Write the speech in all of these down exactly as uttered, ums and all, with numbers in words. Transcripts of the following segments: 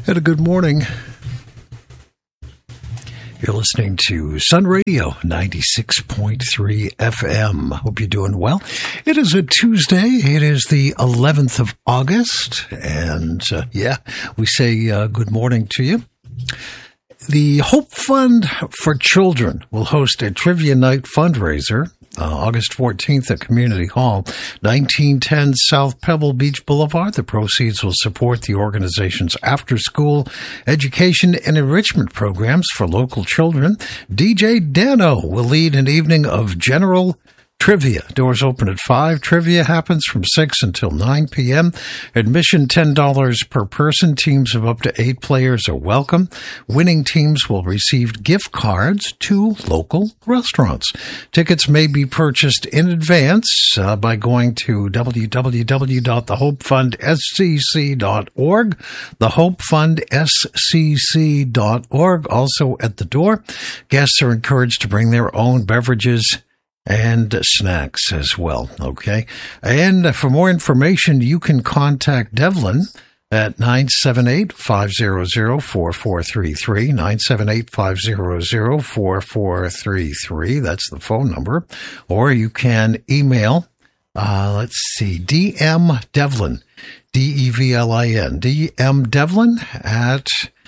And a good morning. You're listening to Sun Radio ninety-six point three F M. Hope you're doing well. It is a Tuesday. It is the eleventh of August. And uh, yeah, we say uh, good morning to you. The Hope Fund for Children will host a trivia night fundraiser uh, August fourteenth at Community Hall, nineteen ten South Pebble Beach Boulevard. The proceeds will support the organization's after-school education and enrichment programs for local children. D J Dano will lead an evening of general trivia. Doors open at five. Trivia happens from six until nine p.m. Admission ten dollars per person. Teams of up to eight players are welcome. Winning teams will receive gift cards to local restaurants. Tickets may be purchased in advance uh, by going to w w w dot the hope fund s c c dot org, the hope fund s c c dot org. Also at the door, guests are encouraged to bring their own beverages and snacks as well, okay? And for more information, you can contact Devlin at nine seven eight, five hundred, four four three three, nine seven eight, five hundred, four four three three. That's the phone number. Or you can email, uh, let's see, D M Devlin, D E V L I N, D M Devlin at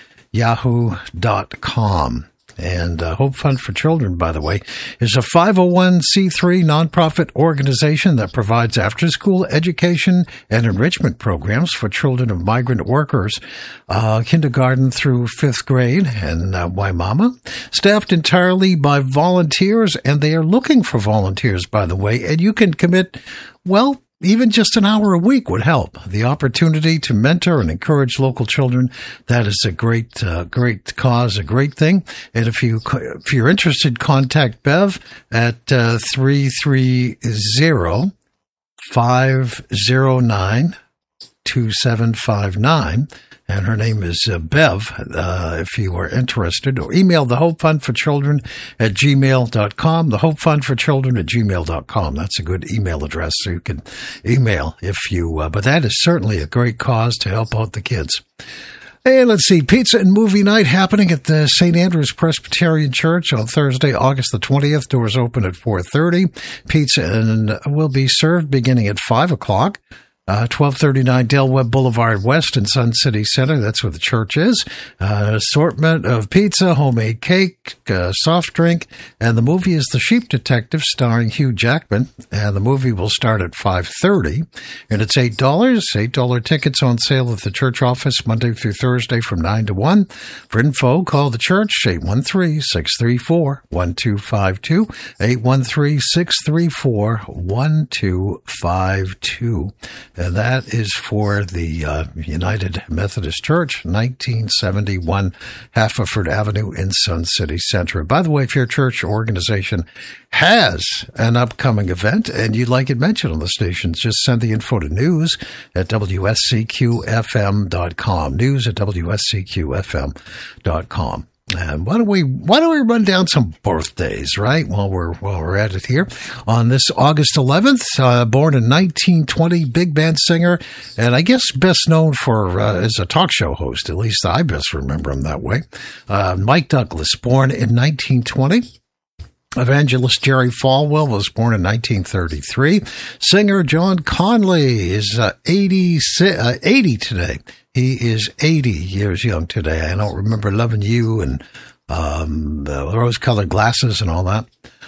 yahoo dot com. And uh, Hope Fund for Children, by the way, is a five oh one c three nonprofit organization that provides after-school education and enrichment programs for children of migrant workers, uh, kindergarten through fifth grade in uh, Waimama, staffed entirely by volunteers, and they are looking for volunteers, by the way, and you can commit, well, even just an hour a week would help. The opportunity to mentor and encourage local children, that is a great, uh, great cause, a great thing. And if you, if you're interested, contact Bev at, uh, three three zero, five zero nine, two seven five nine. And her name is uh, Bev, uh, if you are interested. Or email the Hope Fund for Children at gmail dot com, the Hope Fund for Children at gmail dot com. That's a good email address, so you can email if you, uh, but that is certainly a great cause to help out the kids. And let's see, pizza and movie night happening at the Saint Andrew's Presbyterian Church on Thursday, August the twentieth. Doors open at four thirty. Pizza and will be served beginning at five o'clock. Uh, twelve thirty-nine Del Webb Boulevard West in Sun City Center. That's where the church is. Uh, assortment of pizza, homemade cake, uh, soft drink, and the movie is The Sheep Detective starring Hugh Jackman. And the movie will start at five thirty, and it's eight dollars. eight dollars tickets on sale at the church office Monday through Thursday from nine to one. For info, call the church, eight one three, six three four, one two five two, eight one three, six three four, one two five two. And that is for the uh, United Methodist Church, nineteen seventy-one Haverford Avenue in Sun City Center. By the way, if your church or organization has an upcoming event and you'd like it mentioned on the stations, just send the info to news at w s c q f m dot com, news at w s c q f m dot com. And why don't we why don't we run down some birthdays, right? While we're while we're at it here on this August eleventh, uh, born in nineteen twenty, big band singer, and I guess best known for uh, as a talk show host. At least I best remember him that way. Uh, Mike Douglas, born in nineteen twenty. Evangelist Jerry Falwell was born in nineteen thirty-three. Singer John Conley is uh, eighty, uh, eighty today. He is eighty years young today. I don't remember Loving You and um, the rose-colored glasses and all that.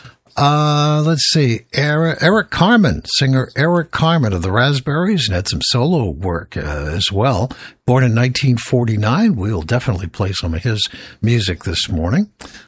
Uh, let's see. Eric, Eric Carmen, singer Eric Carmen of the Raspberries, and had some solo work uh, as well. Born in nineteen forty-nine. We'll definitely play some of his music this morning.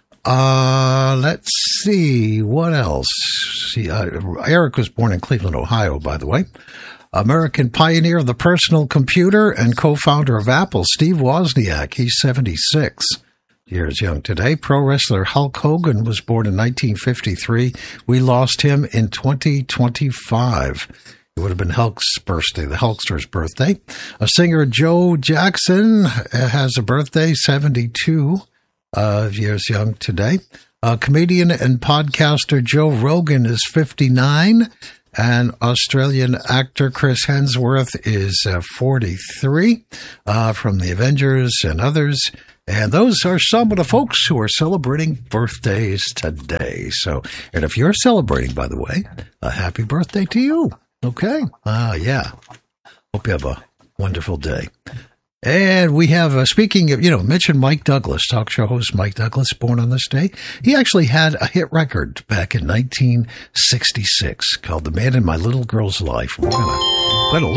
Uh, let's see. What else? See, uh, Eric was born in Cleveland, Ohio, by the way. American pioneer of the personal computer and co-founder of Apple, Steve Wozniak. He's seventy-six years young today. Pro wrestler Hulk Hogan was born in nineteen fifty-three. We lost him in twenty twenty-five. It would have been Hulk's birthday, the Hulkster's birthday. A singer, Joe Jackson, has a birthday, seventy-two uh, years young today. Uh, comedian and podcaster Joe Rogan is fifty-nine. And Australian actor Chris Hemsworth is uh, forty-three uh, from the Avengers and others. And those are some of the folks who are celebrating birthdays today. So, and if you're celebrating, by the way, a happy birthday to you. Okay? Ah, uh, yeah. Hope you have a wonderful day. And we have, uh, speaking of, you know, mentioned Mike Douglas, talk show host Mike Douglas, born on this day. He actually had a hit record back in nineteen sixty-six called The Man in My Little Girl's Life. We're going to